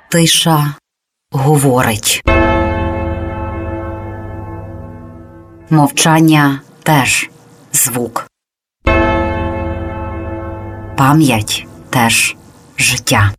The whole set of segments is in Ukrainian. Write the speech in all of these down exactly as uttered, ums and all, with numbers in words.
Тиша говорить. Мовчання теж звук. Пам'ять теж життя.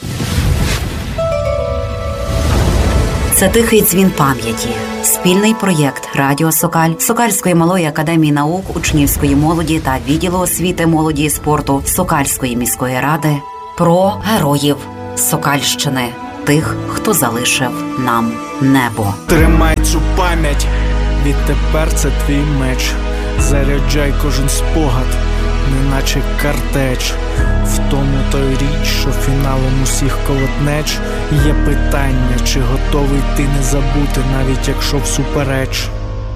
Це тихий дзвін пам'яті. Спільний проєкт Радіо Сокаль, Сокальської малої академії наук, учнівської молоді та відділу освіти, молоді і спорту Сокальської міської ради про героїв Сокальщини, тих, хто залишив нам небо. Тримай цю пам'ять, відтепер це твій меч. Заряджай кожен спогад, неначе картеч. В тому той річ, що фіналом усіх колотнеч. Є питання, чи готовий ти не забути, навіть якщо всупереч.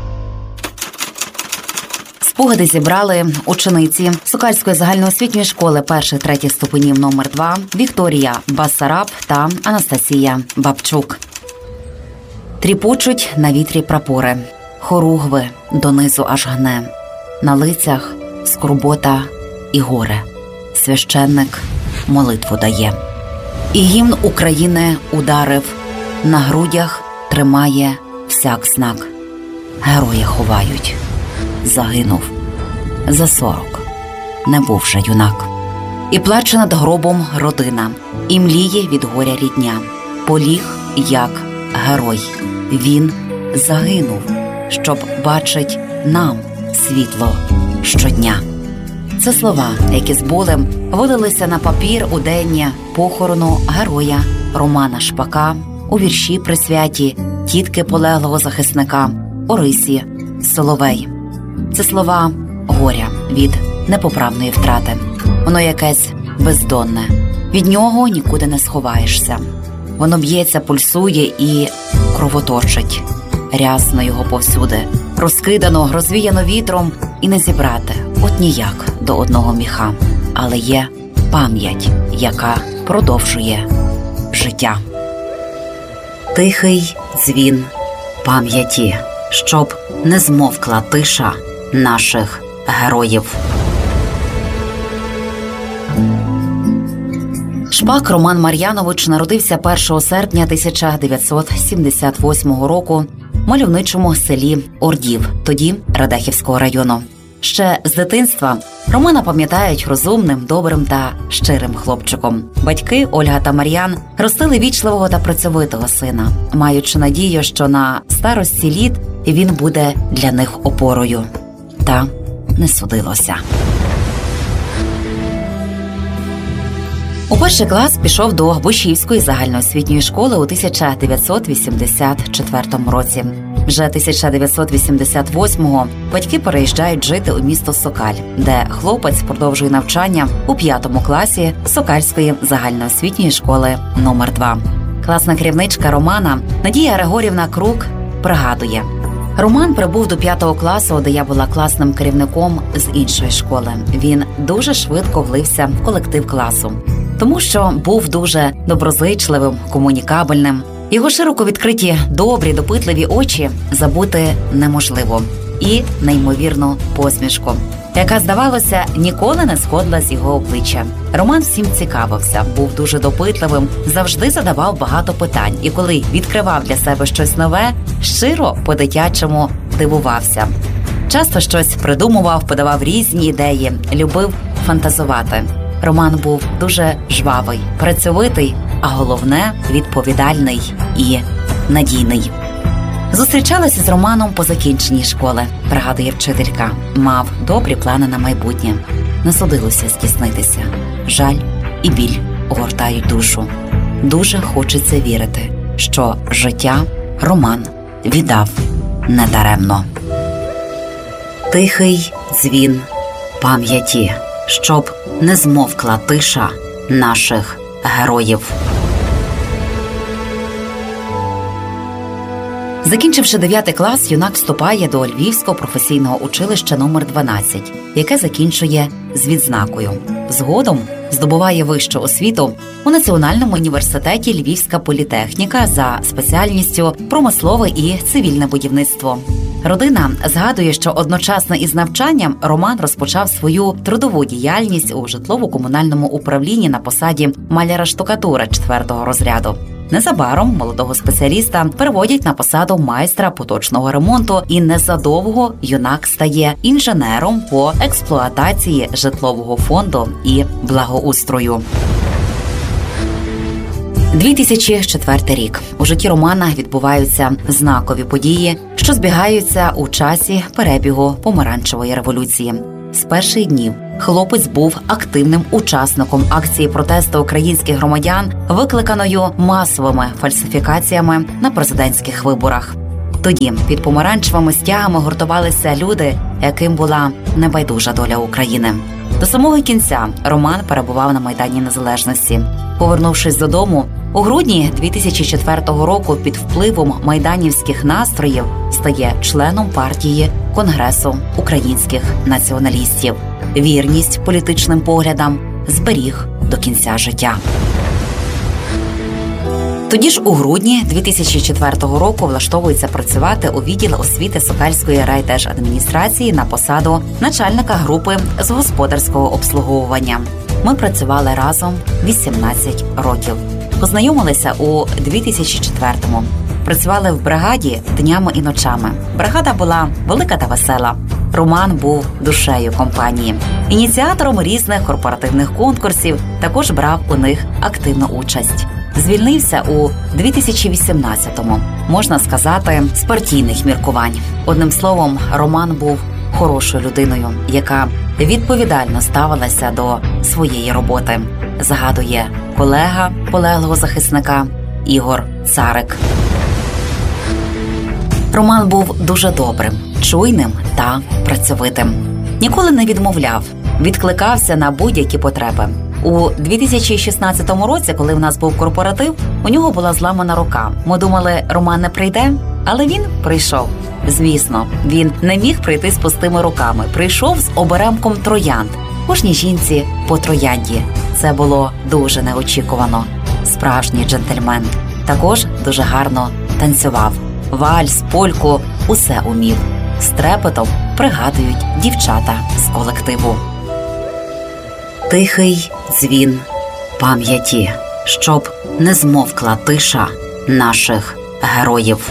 Спогади зібрали учениці Сокальської загальноосвітньої школи перших-третіх ступенів номер два Вікторія Басараб та Анастасія Бабчук. Тріпочуть на вітрі прапори, хоругви донизу аж гне, на лицях скорбота і горе. Священник молитву дає. І гімн України ударив, на грудях тримає всяк знак. Герої ховають. Загинув за сорок, не був вже юнак. І плаче над гробом родина, і мліє від горя рідня. Поліг, як герой, він загинув, щоб бачить нам світло щодня. Це слова, які з болем вилилися на папір у день похорону героя Романа Шпака у вірші присвяті тітки полеглого захисника Орисі Соловей. Це слова горя від непоправної втрати. Воно якесь бездонне. Від нього нікуди не сховаєшся. Воно б'ється, пульсує і кровоточить. Рясно його повсюди. Розкидано, розвіяно вітром і не зібрати. От ніяк до одного міха. Але є пам'ять, яка продовжує життя. Тихий дзвін пам'яті, щоб не змовкла тиша наших героїв. Шпак Роман Мар'янович народився першого серпня тисяча дев'ятсот сімдесят восьмого року в мальовничому селі Ордів, тоді Радехівського району. Ще з дитинства Романа пам'ятають розумним, добрим та щирим хлопчиком. Батьки Ольга та Мар'ян ростили вічливого та працьовитого сина, маючи надію, що на старості літ він буде для них опорою. Та не судилося. У перший клас пішов до Бушівської загальноосвітньої школи у тисяча дев'ятсот вісімдесят четвертому році. Вже тисяча дев'ятсот вісімдесят восьмого батьки переїжджають жити у місто Сокаль, де хлопець продовжує навчання у п'ятому класі Сокальської загальноосвітньої школи номер два. Класна керівничка Романа Надія Григорівна Крук пригадує: Роман прибув до п'ятого класу, де я була класним керівником з іншої школи. Він дуже швидко влився в колектив класу, тому що був дуже доброзичливим, комунікабельним. Його широко відкриті, добрі, допитливі очі забути неможливо. І неймовірну посмішку, яка, здавалося, ніколи не сходила з його обличчя. Роман всім цікавився, був дуже допитливим, завжди задавав багато питань. І коли відкривав для себе щось нове, щиро по-дитячому дивувався. Часто щось придумував, подавав різні ідеї, любив фантазувати. Роман був дуже жвавий, працьовитий, а головне – відповідальний і надійний. Зустрічалася з Романом по закінченні школи, пригадує вчителька. Мав добрі плани на майбутнє. Не судилося здійснитися. Жаль і біль огортають душу. Дуже хочеться вірити, що життя Роман віддав недаремно. Тихий дзвін пам'яті, щоб не змовкла тиша наших героїв. Закінчивши дев'ятий клас, юнак вступає до Львівського професійного училища номер дванадцять, яке закінчує з відзнакою. Згодом здобуває вищу освіту у Національному університеті Львівська політехніка за спеціальністю промислове і цивільне будівництво. Родина згадує, що одночасно із навчанням Роман розпочав свою трудову діяльність у житлово-комунальному управлінні на посаді маляра-штукатура четвертого розряду. Незабаром молодого спеціаліста переводять на посаду майстра поточного ремонту, і незадовго юнак стає інженером по експлуатації житлового фонду і благоустрою. дві тисячі четвертий рік. У житті Романа відбуваються знакові події, що збігаються у часі перебігу помаранчевої революції. З перших днів хлопець був активним учасником акції протесту українських громадян, викликаною масовими фальсифікаціями на президентських виборах. Тоді під помаранчевими стягами гуртувалися люди, яким була небайдужа доля України. До самого кінця Роман перебував на Майдані Незалежності. Повернувшись додому, у грудні дві тисячі четвертого року під впливом майданівських настроїв стає членом партії Конгресу українських націоналістів. Вірність політичним поглядам зберіг до кінця життя. Тоді ж у грудні дві тисячі четвертого року влаштовується працювати у відділ освіти Сокальської райдержадміністрації на посаду начальника групи з господарського обслуговування. Ми працювали разом вісімнадцять років. Познайомилися у дві тисячі четвертому. Працювали в бригаді днями і ночами. Бригада була велика та весела. Роман був душею компанії. Ініціатором різних корпоративних конкурсів, також брав у них активну участь. Звільнився у дві тисячі вісімнадцятому, можна сказати, з партійних міркувань. Одним словом, Роман був хорошою людиною, яка відповідально ставилася до своєї роботи, згадує колега полеглого захисника Ігор Царик. Роман був дуже добрим, чуйним та працьовитим. Ніколи не відмовляв, відкликався на будь-які потреби. У дві тисячі шістнадцятому році, коли в нас був корпоратив, у нього була зламана рука. Ми думали, Роман не прийде, але він прийшов. Звісно, він не міг прийти з пустими руками. Прийшов з оберемком троянд. Кожній жінці по троянді. Це було дуже неочікувано. Справжній джентльмен. Також дуже гарно танцював. Вальс, польку – усе умів. З трепетом пригадують дівчата з колективу. Тихий дзвін пам'яті, щоб не змовкла тиша наших героїв.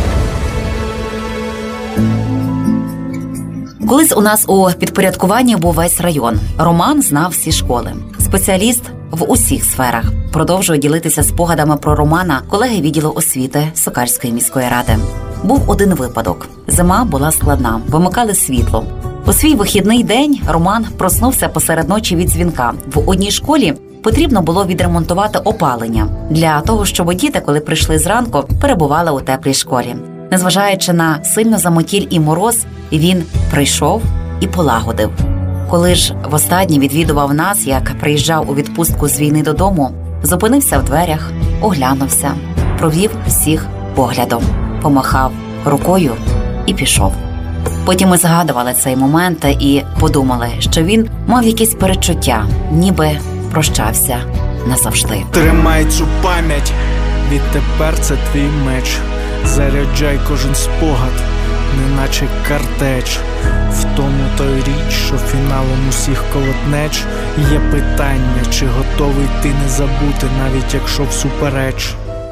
Колись у нас у підпорядкуванні був весь район. Роман знав всі школи. Спеціаліст в усіх сферах. Продовжує ділитися спогадами про Романа колеги відділу освіти Сокальської міської ради. Був один випадок. Зима була складна, вимикали світло. У свій вихідний день Роман проснувся посеред ночі від дзвінка. В одній школі потрібно було відремонтувати опалення для того, щоб діти, коли прийшли зранку, перебували у теплій школі. Незважаючи на сильну замотіль і мороз, він прийшов і полагодив. Коли ж востаннє відвідував нас, як приїжджав у відпустку з війни додому, зупинився в дверях, оглянувся, провів всіх поглядом, помахав рукою і пішов. Потім ми згадували цей момент і подумали, що він мав якесь перечуття, ніби прощався назавжди. Тримай цю пам'ять, відтепер це твій меч. Заряджай кожен спогад, неначе картеч. В тому той річ, що фіналом усіх колотнеч. Є питання, чи готовий ти не забути, навіть якщо всупереч.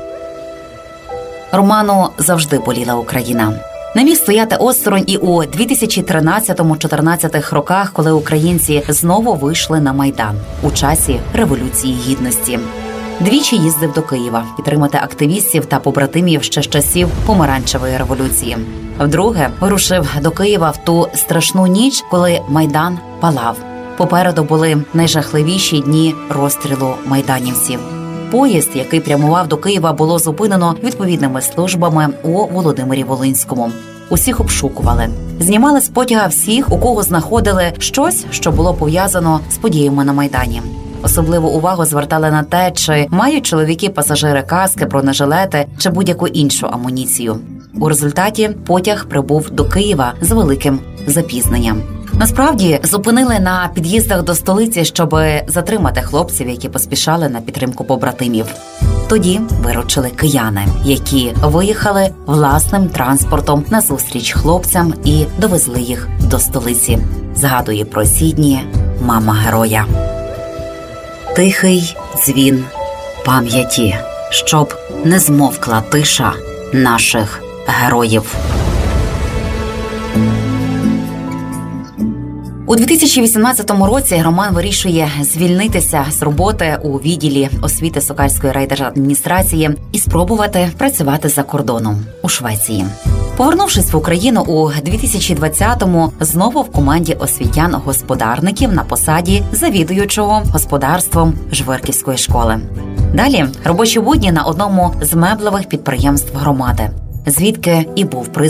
Роману завжди боліла Україна. Не міг стояти осторонь і у дві тисячі тринадцятому-чотирнадцятих роках, коли українці знову вийшли на Майдан у часі Революції Гідності. Двічі їздив до Києва підтримати активістів та побратимів ще з часів Помаранчевої революції. Вдруге вирушив до Києва в ту страшну ніч, коли Майдан палав. Попереду були найжахливіші дні розстрілу майданівців. Поїзд, який прямував до Києва, було зупинено відповідними службами у Володимирі-Волинському. Усіх обшукували. Знімали з потяга всіх, у кого знаходили щось, що було пов'язано з подіями на Майдані. Особливу увагу звертали на те, чи мають чоловіки-пасажири каски, бронежилети чи будь-яку іншу амуніцію. У результаті потяг прибув до Києва з великим запізненням. Насправді, зупинили на під'їздах до столиці, щоб затримати хлопців, які поспішали на підтримку побратимів. Тоді виручили кияни, які виїхали власним транспортом на зустріч хлопцям і довезли їх до столиці. Згадує про ці дні мама героя. Тихий дзвін пам'яті, щоб не змовкла тиша наших героїв. У дві тисячі вісімнадцятому році Роман вирішує звільнитися з роботи у відділі освіти Сокальської райдержадміністрації і спробувати працювати за кордоном у Швеції. Повернувшись в Україну у дві тисячі двадцятому, знову в команді освітян-господарників на посаді завідуючого господарством Жвирківської школи. Далі робочі будні на одному з меблевих підприємств громади, звідки і був призваний